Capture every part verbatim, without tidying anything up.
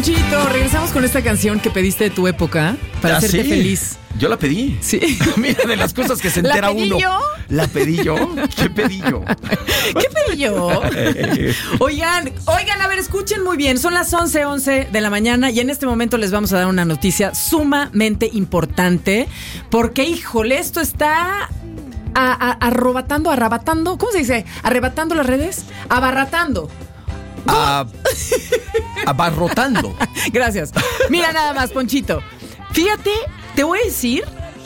Chito, regresamos con esta canción que pediste de tu época para ¿Ah, hacerte sí? feliz. Yo la pedí. Sí. Mira, de las cosas que se entera ¿La pedí uno. yo? ¿La pedí yo? ¿Qué pedí yo? ¿Qué pedí yo? Oigan, oigan, a ver, escuchen muy bien. Son las once once de la mañana y en este momento les vamos a dar una noticia sumamente importante porque, híjole, esto está a, a, arrobatando, arrebatando, ¿cómo se dice? ¿Arrebatando las redes? Abarratando. A, abarrotando. Gracias. Mira nada más, Ponchito. Fíjate, te voy a decir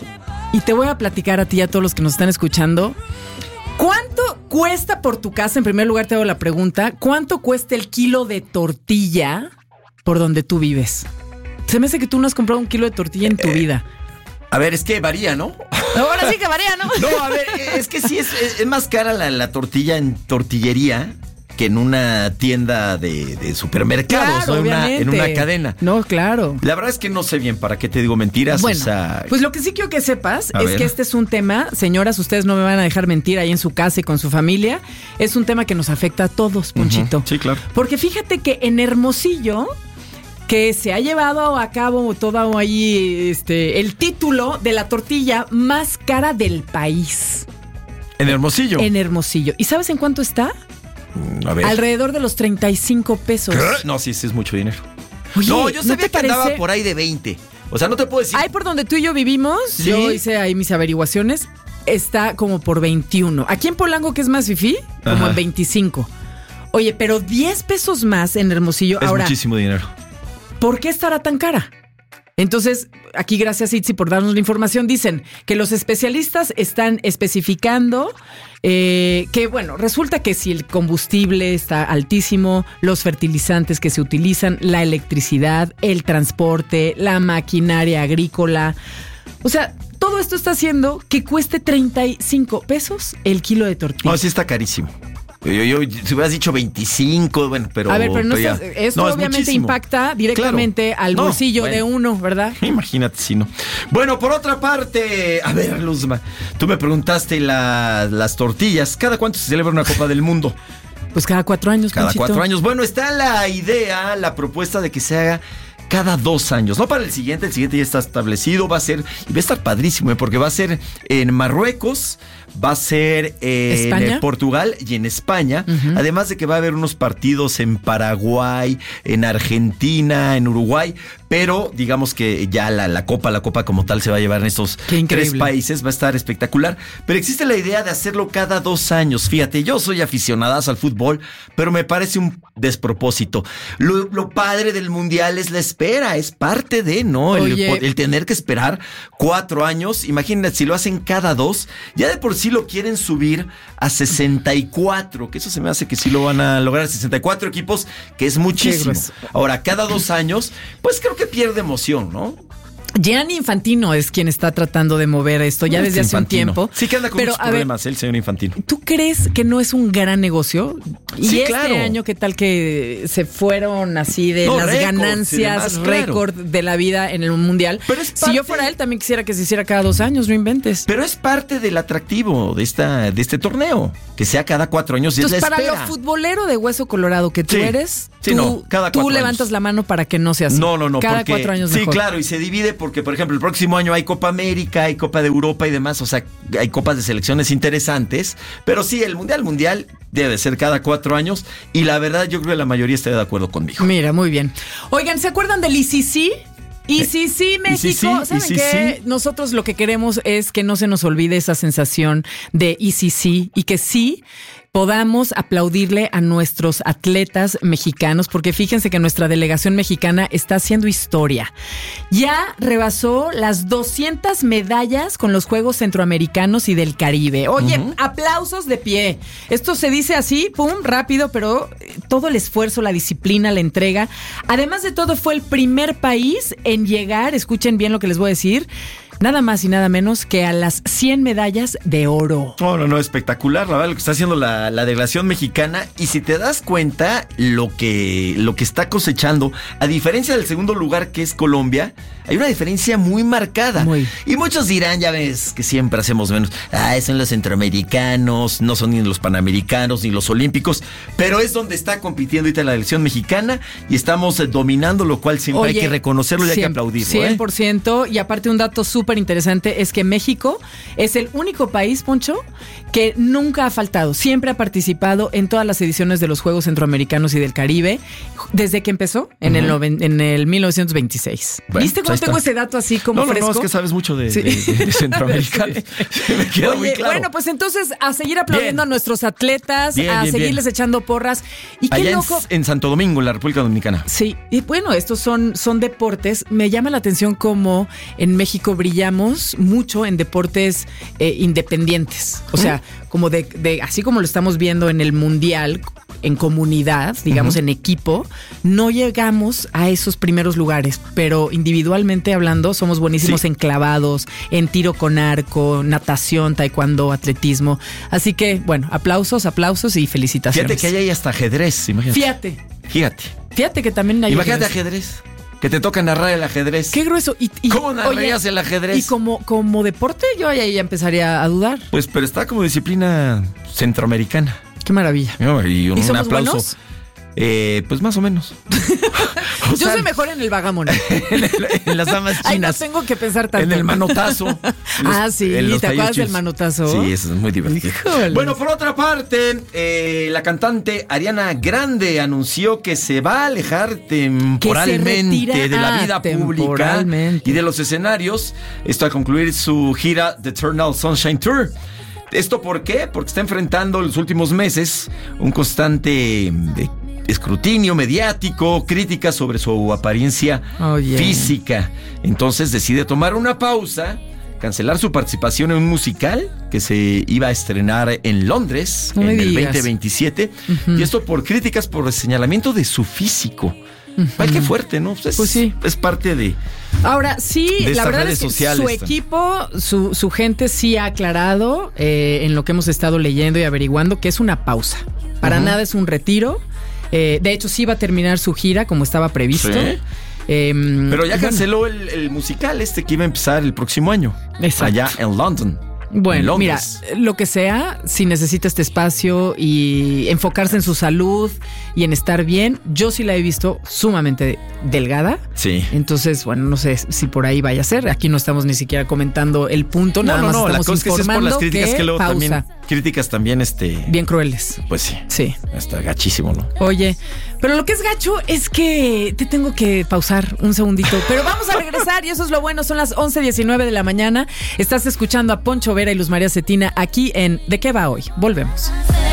y te voy a platicar a ti y a todos los que nos están escuchando. ¿Cuánto cuesta por tu casa? En primer lugar te hago la pregunta. ¿Cuánto cuesta el kilo de tortilla por donde tú vives? Se me hace que tú no has comprado un kilo de tortilla en tu eh, vida. A ver, es que varía, ¿no? Ahora sí que varía, ¿no? No, a ver, es que sí es, es más cara la, la tortilla en tortillería que en una tienda de, de supermercados, claro, ¿no? En una, en una cadena. No, claro. La verdad es que no sé bien para qué te digo mentiras. Bueno, o sea, pues lo que sí quiero que sepas es ver. que este es un tema, señoras, ustedes no me van a dejar mentir ahí en su casa y con su familia, es un tema que nos afecta a todos, Ponchito. Uh-huh. Sí, claro. Porque fíjate que en Hermosillo, que se ha llevado a cabo todo ahí este, el título de la tortilla más cara del país. ¿En Hermosillo? En Hermosillo. ¿Y sabes en cuánto está? A ver. Alrededor de los treinta y cinco pesos. ¿Qué? No, sí, sí es mucho dinero. Oye, no, yo sabía ¿no te que andaba parece? por ahí de veinte. O sea, no te puedo decir. Ahí por donde tú y yo vivimos, ¿Sí? yo hice ahí mis averiguaciones, está como por veintiuno. Aquí en Polanco, que es más fifí, como Ajá. en veinticinco. Oye, pero diez pesos más en Hermosillo. Es Ahora, muchísimo dinero. ¿por qué estará tan cara? Entonces, aquí gracias Itzi por darnos la información, dicen que los especialistas están especificando eh, que, bueno, resulta que si el combustible está altísimo, los fertilizantes que se utilizan, la electricidad, el transporte, la maquinaria agrícola, o sea, todo esto está haciendo que cueste treinta y cinco pesos el kilo de tortilla. No, sí está carísimo. Yo, yo, si hubieras dicho veinticinco, bueno, pero... A ver, pero no pero estás, ya. esto No, obviamente muchísimo. impacta directamente Claro. al No, bolsillo bueno. de uno, ¿verdad? Imagínate si no. Bueno, por otra parte, a ver, Luzma, tú me preguntaste la, las tortillas. ¿Cada cuánto se celebra una Copa del Mundo? Pues cada cuatro años, Cada Panchito. cuatro años. Bueno, está la idea, la propuesta de que se haga cada dos años. No para el siguiente, el siguiente ya está establecido. Va a ser, y va a estar padrísimo, ¿eh? Porque va a ser en Marruecos, va a ser en ¿España? Portugal y en España. Uh-huh. Además de que va a haber unos partidos en Paraguay, en Argentina, en Uruguay. Pero digamos que ya la, la Copa, la Copa como tal se va a llevar en estos tres países. Va a estar espectacular. Pero existe la idea de hacerlo cada dos años. Fíjate, yo soy aficionadazo al fútbol, pero me parece un despropósito. Lo, lo padre del mundial es la espera, es parte de, ¿no? El, el tener que esperar cuatro años. Imagínate, si lo hacen cada dos, ya de por sí lo quieren subir a sesenta y cuatro, que eso se me hace que sí lo van a lograr, sesenta y cuatro equipos, que es muchísimo. Ahora, cada dos años, pues creo que pierde emoción, ¿no? Gianni Infantino es quien está tratando de mover esto ya desde hace un tiempo. Sí que anda con muchos problemas, ver, el señor Infantino. ¿Tú crees que no es un gran negocio? Y sí, este claro. año, ¿qué tal que se fueron así de no, las récord, ganancias, sí, récord claro. de la vida en el mundial? Pero es parte, si yo fuera él, también quisiera que se hiciera cada dos años, no inventes. Pero es parte del atractivo de esta de este torneo, que sea cada cuatro años. Entonces, es la para espera. lo futbolero de hueso colorado que tú sí, eres, sí, tú, no, cada tú cuatro levantas años. la mano para que no sea así. No, no, no. Cada porque, cuatro años sí, mejor. claro, y se divide porque, por ejemplo, el próximo año hay Copa América, hay Copa de Europa y demás, o sea, hay copas de selecciones interesantes, pero sí, el Mundial Mundial debe ser cada cuatro años y la verdad yo creo que la mayoría está de acuerdo conmigo. Mira, muy bien. Oigan, ¿se acuerdan del I C C? Y sí, sí, México, ¿Y sí, sí? ¿saben ¿Y sí, qué? sí? Nosotros lo que queremos es que no se nos olvide esa sensación de I C C y que sí podamos aplaudirle a nuestros atletas mexicanos, porque fíjense que nuestra delegación mexicana está haciendo historia. Ya rebasó las doscientas medallas con los Juegos Centroamericanos y del Caribe. Oye, uh-huh. aplausos de pie. Esto se dice así, pum, rápido, pero todo el esfuerzo, la disciplina, la entrega. Además de todo, fue el primer país en llegar, escuchen bien lo que les voy a decir, nada más y nada menos que a las cien medallas de oro. No, no, no, espectacular, la verdad, lo que está haciendo la, la delegación mexicana. Y si te das cuenta, lo que, lo que está cosechando, a diferencia del segundo lugar que es Colombia, hay una diferencia muy marcada. Muy. Y muchos dirán, ya ves, que siempre hacemos menos. Ah, son los centroamericanos, no son ni los panamericanos, ni los olímpicos. Pero es donde está compitiendo ahorita la delegación mexicana y estamos eh, dominando, lo cual siempre Oye, hay que reconocerlo y hay que aplaudirlo. cien por ciento. ¿eh? Y aparte un dato súper interesante es que México es el único país, Poncho, que nunca ha faltado. Siempre ha participado en todas las ediciones de los Juegos Centroamericanos y del Caribe desde que empezó en, uh-huh. el, noven, en el mil novecientos veintiséis. Bueno, ¿viste cómo tengo ese dato así como no, no, fresco? No, es que sabes mucho de, sí. de, de, de centroamericanos. Sí. Me queda Oye, muy claro. Bueno, pues entonces a seguir aplaudiendo bien. a nuestros atletas, bien, a bien, seguirles bien. echando porras. Y qué Allá loco. En, en Santo Domingo, en la República Dominicana. Sí, y bueno, estos son, son deportes. Me llama la atención cómo en México brillamos mucho en deportes eh, independientes. O sea, ¿Mm? como de, de, así como lo estamos viendo en el Mundial, en comunidad, digamos, uh-huh. en equipo, no llegamos a esos primeros lugares, pero individualmente hablando, somos buenísimos sí. en clavados, en tiro con arco, natación, taekwondo, atletismo. Así que, bueno, aplausos, aplausos y felicitaciones. Fíjate que hay hasta ajedrez, imagínate. Fíjate. Fíjate. Fíjate que también hay Imagínate ajedrez. ajedrez. Que te toca narrar el ajedrez. Qué grueso. Y, y, ¿Cómo narrarías oye, el ajedrez? Y como, como deporte, yo ahí ya empezaría a dudar. Pues, pero está como disciplina centroamericana. Qué maravilla. No, y un, ¿Y un aplauso. Buenos? Eh, pues más o menos. o Yo sea, soy mejor en el vagamon. en, el, en las damas chinas. Ay, no tengo que pensar tanto. En el manotazo. Los, ah, sí. ¿Te acuerdas del manotazo? Sí, eso es muy divertido. Híjole. Bueno, por otra parte, eh, la cantante Ariana Grande anunció que se va a alejar temporalmente de la vida pública y de los escenarios. Esto a concluir su gira The Eternal Sunshine Tour. ¿Esto por qué? Porque está enfrentando en los últimos meses un constante de escrutinio mediático, críticas sobre su apariencia oh, yeah. física. Entonces decide tomar una pausa, cancelar su participación en un musical que se iba a estrenar en Londres no en el veinte veintisiete. Uh-huh. Y esto por críticas por el señalamiento de su físico. Uh-huh. Ay, qué fuerte, ¿no? Pues, pues sí. Es parte de... Ahora, sí, la verdad es que su equipo, su, su gente sí ha aclarado eh, en lo que hemos estado leyendo y averiguando que es una pausa. Para uh-huh. nada es un retiro. Eh, de hecho, sí va a terminar su gira como estaba previsto. ¿Sí? Eh, Pero ya canceló bueno. el, el musical este que iba a empezar el próximo año. Exacto. Allá en London. Bueno, mira, lo que sea, si necesita este espacio y enfocarse en su salud y en estar bien, yo sí la he visto sumamente delgada. Sí. Entonces, bueno, no sé si por ahí vaya a ser. Aquí no estamos ni siquiera comentando el punto, no, nada no, más no, estamos la informando que, es por las críticas que, que luego pausa. También, críticas también, este... bien crueles. Pues sí. Sí. Está gachísimo, ¿no? Oye, pero lo que es gacho es que te tengo que pausar un segundito. Pero vamos a regresar y eso es lo bueno. Son las once diecinueve de la mañana. Estás escuchando a Poncho Vera y Luz María Cetina aquí en ¿De qué va hoy? Volvemos.